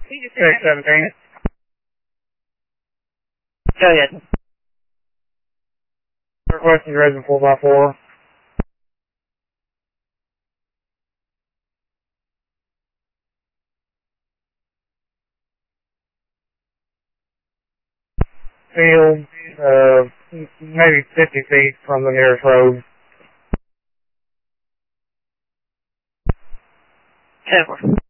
17. Go ahead. Requesting resin 4x4. Field, maybe 50 feet from the nearest road. 10-4.